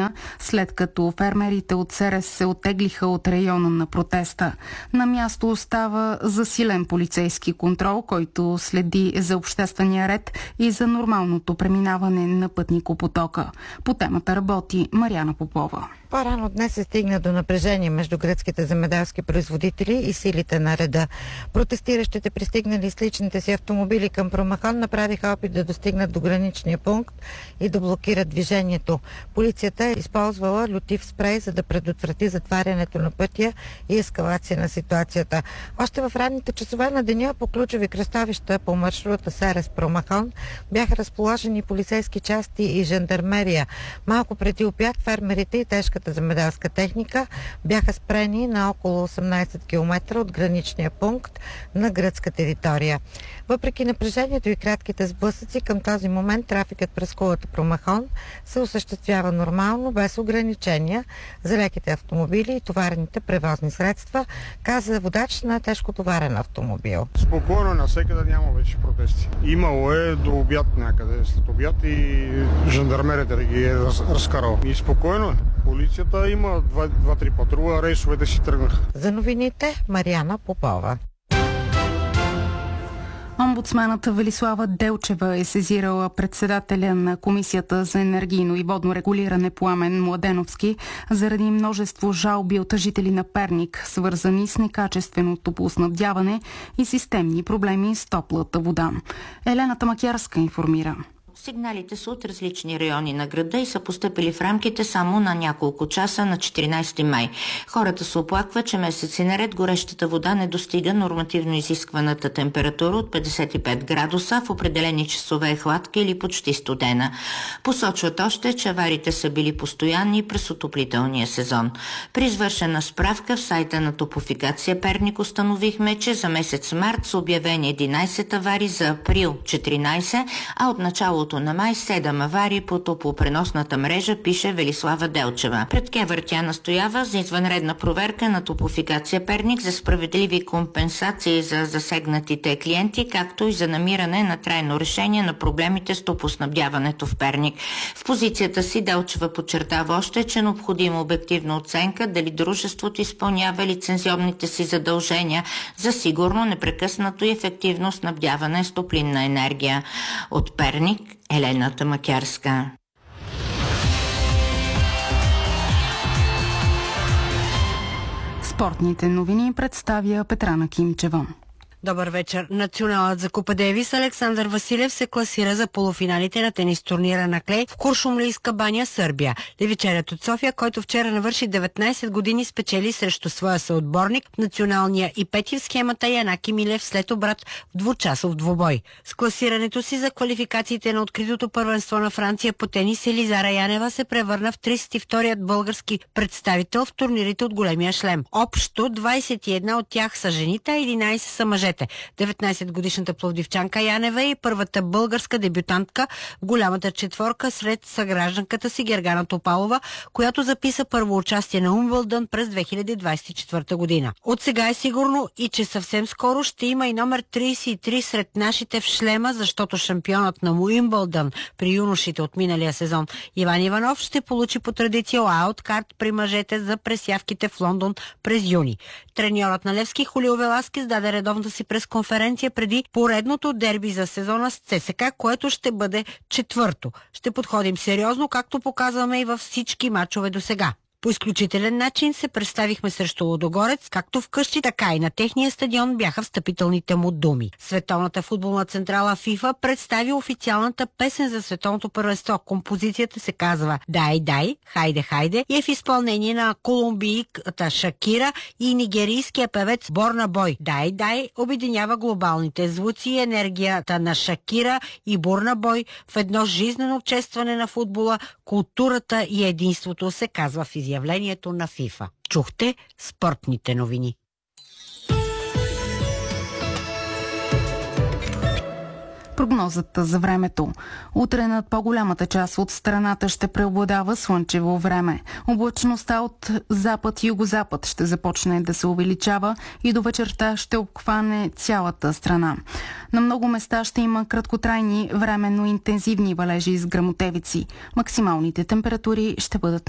Украйна, след като фермерите от СРС се оттеглиха от района на протеста. На място остава засилен полицейски контрол, който следи за обществения ред и за нормалното преминаване на пътникопотока. По темата работи Мариана Попова. По-рано днес се стигна до напрежение между гръцките земеделски производители и силите на реда. Протестиращите, пристигнали с личните си автомобили към Промахон, направиха опит да достигнат до граничния пункт и да блокират движението. Полицията е използвала лютив спрей, за да предотврати затварянето на пътя и ескалация на ситуацията. Още в ранните часове на деня по ключови кръстовища по маршрута Серес Промахон бяха разположени полицейски части и жандармерия. Малко преди обяд фермерите и тежката земеделска техника бяха спрени на около 18 км от граничния пункт на гръцка територия. Въпреки напрежението и кратките сблъсъци, към този момент трафикът през кулата Промахон се осъществява нормално, без ограничения за леките автомобили и товарните превозни средства, каза водач на тежкотоварен автомобил. Спокойно, навсекъде няма вече протести. Имало е до обяд някъде, след обяд и жандармерията да ги е разкарал. И спокойно е. Полицията има 2-3 патрула, рейсовете си тръгнаха. За новините Мариана Попова. Омбудсманът Велислава Делчева е сезирала председателя на Комисията за енергийно и водно регулиране Пламен Младеновски заради множество жалби от жители на Перник, свързани с некачествено топлоснабдяване и системни проблеми с топлата вода. Елена Тамакярска информира. Сигналите са от различни райони на града и са постъпили в рамките само на няколко часа на 14 май. Хората се оплакват, че месеци наред горещата вода не достига нормативно изискваната температура от 55 градуса, в определени часове е хладка или почти студена. Посочват още, че авариите са били постоянни през отоплителния сезон. При извършена справка в сайта на Топлофикация Перник установихме, че за месец март са обявени 11 аварии, за април 14, а от началото на май 7 аварии по топлопреносната мрежа, пише Велислава Делчева. Пред КЕВР тя настоява за извънредна проверка на Топлофикация Перник за справедливи компенсации за засегнатите клиенти, както и за намиране на трайно решение на проблемите с топлоснабдяването в Перник. В позицията си Делчева подчертава още, че е необходима обективна оценка дали дружеството изпълнява лицензионните си задължения за сигурно, непрекъснато и ефективно снабдяване с топлинна енергия. От Перник Елена Тамакярска. Спортните новини представя Петрана Кимчева. Добър вечер. Националът за Купа Дейвис Александър Василев се класира за полуфиналите на тенис турнира на клей в Куршумлийска баня, Сърбия. Левичерят от София, който вчера навърши 19 години, спечели срещу своя съотборник, националния и пети в схемата Янаки Милев след обрат в двучасов двубой. С класирането си за квалификациите на откритото първенство на Франция по тенис Елизара Янева се превърна в 32-ят български представител в турнирите от големия шлем. Общо 21 от тях са жените, а 11 са мъжете. 19-годишната пловдивчанка Янева е първата българска дебютантка в голямата четворка сред съгражданката си Гергана Топалова, която записа първо участие на Уимбълдън през 2024 година. От сега е сигурно и че съвсем скоро ще има и номер 33 сред нашите в шлема, защото шампионът на Уимбълдън при юношите от миналия сезон Иван Иванов ще получи по традиция ауткарт при мъжете за пресявките в Лондон през юни. Треньорът на Левски Хулио Веласкес даде редовната си пресконференция преди поредното дерби за сезона с ЦСКА, което ще бъде четвърто. Ще подходим сериозно, както показваме и във всички мачове до сега. По изключителен начин се представихме срещу Лудогорец, както вкъщи, така и на техния стадион бяха встъпителните му думи. Световната футболна централа ФИФА представи официалната песен за световното първенство. Композицията се казва "Дай, дай, хайде, хайде" и е в изпълнение на колумбийката Шакира и нигерийския певец Борна Бой. "Дай, дай" обединява глобалните звуци и енергията на Шакира и Борна Бой в едно жизнено честване на футбола, културата и единството, се казва в изявлението на ФИФА. Чухте спортните новини. Прогнозата за времето. Утре над по-голямата част от страната ще преобладава слънчево време. Облачността от запад-югозапад ще започне да се увеличава и до вечерта ще обхване цялата страна. На много места ще има краткотрайни, временно интензивни валежи с гръмотевици. Максималните температури ще бъдат